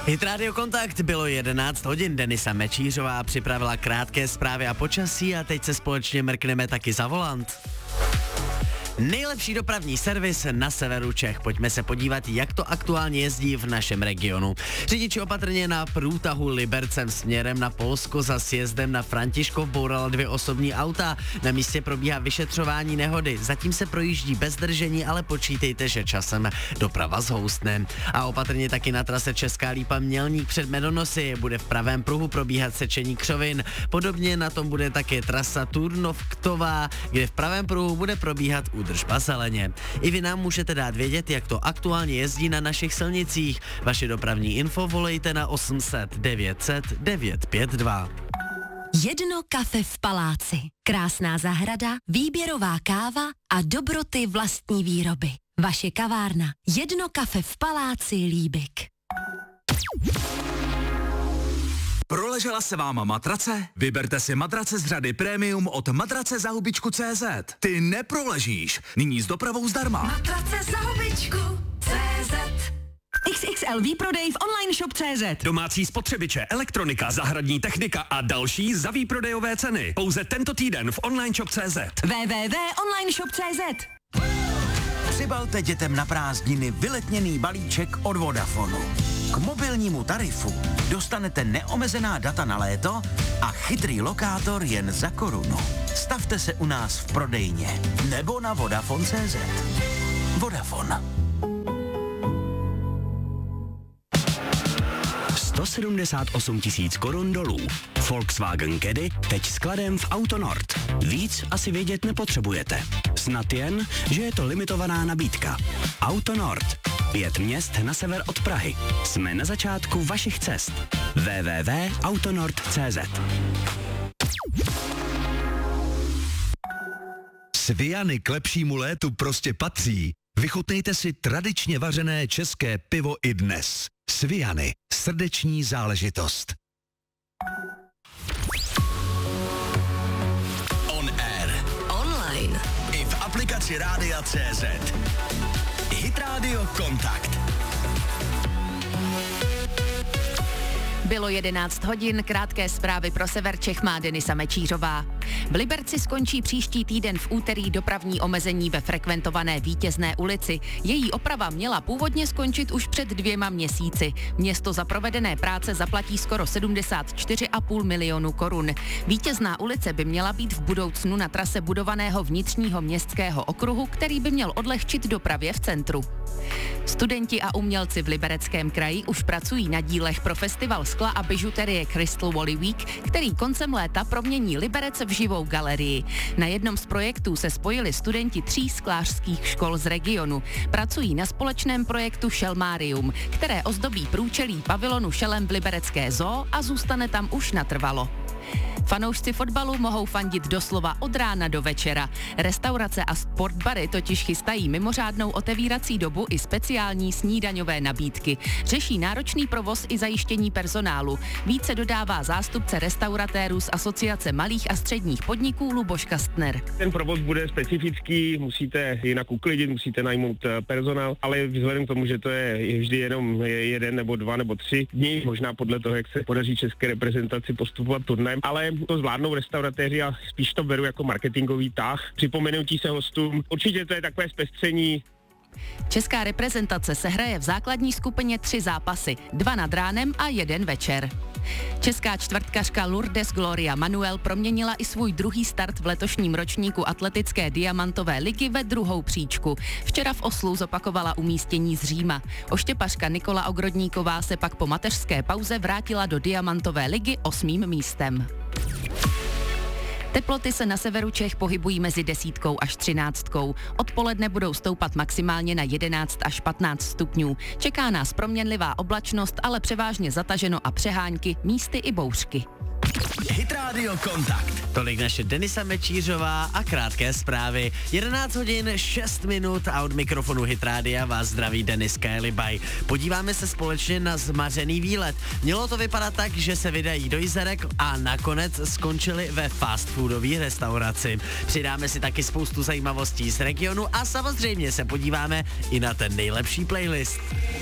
Hit Radio Kontakt, bylo 11 hodin, Denisa Mečířová připravila krátké zprávy a počasí a teď se společně mrkneme taky za volant. Nejlepší dopravní servis na severu Čech. Pojďme se podívat, jak to aktuálně jezdí v našem regionu. Řidiči opatrně na průtahu Libercem směrem na Polsko za sjezdem na Františkov bourala 2 osobní auta. Na místě probíhá vyšetřování nehody. Zatím se projíždí bez držení, ale počítejte, že časem doprava zhoustne. A opatrně taky na trase Česká Lípa Mělník před Medonosy bude v pravém pruhu probíhat sečení křovin. Podobně na tom bude také trasa Turnov-Ktová, kde v pravém pruhu bude probíhat údržba zeleně. I vy nám můžete dát vědět, jak to aktuálně jezdí na našich silnicích. Vaše dopravní info volejte na 800 900 952. Jedno kafe v paláci. Krásná zahrada, výběrová káva a dobroty vlastní výroby. Vaše kavárna. Jedno kafe v paláci Líbik. Proležela se vám matrace? Vyberte si matrace z řady Premium od matracezahubičku.cz. Ty neproležíš. Nyní s dopravou zdarma. Matrace za hubičku.cz. XXL výprodej v online shop.cz. Domácí spotřebiče, elektronika, zahradní technika a další za výprodejové ceny. Pouze tento týden v online shop.cz. www.onlineshop.cz. Přibalte dětem na prázdniny vyletněný balíček od Vodafonu. K mobilnímu tarifu dostanete neomezená data na léto a chytrý lokátor jen za korunu. Stavte se u nás v prodejně nebo na Vodafone.cz. Vodafone. 178 000 korun dolů. Volkswagen Caddy teď skladem v Autonord. Víc asi vědět nepotřebujete. Snad jen, že je to limitovaná nabídka. Autonord. 5 měst na sever od Prahy. Jsme na začátku vašich cest. www.autonord.cz. Sviany k lepšímu létu prostě patří. Vychutnejte si tradičně vařené české pivo i dnes. Sviany. Srdeční záležitost. On air. Online. I v aplikaci Rádia.cz. Hit Radio Kontakt. Bylo 11 hodin, krátké zprávy pro sever Čech má Denisa Mečířová. V Liberci skončí příští týden v úterý dopravní omezení ve frekventované Vítězné ulici. Její oprava měla původně skončit už před 2 měsíci. Město za provedené práce zaplatí skoro 74,5 milionu korun. Vítězná ulice by měla být v budoucnu na trase budovaného vnitřního městského okruhu, který by měl odlehčit dopravě v centru. Studenti a umělci v Libereckém kraji už pracují na dílech pro festival skla a bižuterie Crystal Valley Week, který koncem léta promění Liberec v živou galerii. Na jednom z projektů se spojili studenti 3 sklářských škol z regionu. Pracují na společném projektu Šelmárium, které ozdobí průčelí pavilonu Šelem v Liberecké zoo a zůstane tam už natrvalo. Fanoušci fotbalu mohou fandit doslova od rána do večera. Restaurace a sportbary totiž chystají mimořádnou otevírací dobu i speciální snídaňové nabídky. Řeší náročný provoz i zajištění personálu. Více dodává zástupce restauratérů z Asociace malých a středních podniků Luboš Kastner. Ten provoz bude specifický, musíte jinak uklidit, musíte najmout personál, ale vzhledem k tomu, že to je vždy jenom 1 nebo 2 nebo 3 dní, možná podle toho, jak se podaří české reprezentaci postupovat turnajem, ale to zvládnou restauratéři a spíš to beru jako marketingový tah. Připomenutí se hostům. Určitě to je takové zpestření. Česká reprezentace se hraje v základní skupině 3 zápasy, 2 nad ránem a 1 večer. Česká čtvrtkařka Lourdes Gloria Manuel proměnila i svůj druhý start v letošním ročníku atletické diamantové ligy ve druhou příčku. Včera v Oslu zopakovala umístění z Říma. Oštěpařka Nikola Ogrodníková se pak po mateřské pauze vrátila do diamantové ligy 8. místem. Teploty se na severu Čech pohybují mezi 10 až 13. Odpoledne budou stoupat maximálně na 11 až 15 stupňů. Čeká nás proměnlivá oblačnost, ale převážně zataženo a přehánky, místy i bouřky. Hit Radio Kontakt. Tolik naše Denisa Mečířová a krátké zprávy. 11 hodin 6 minut a od mikrofonu Hit Rádia vás zdraví Denis Kajlibaj. Podíváme se společně na zmařený výlet. Mělo to vypadat tak, že se vydají do Jizerek a nakonec skončili ve fast foodové restauraci. Přidáme si taky spoustu zajímavostí z regionu a samozřejmě se podíváme i na ten nejlepší playlist.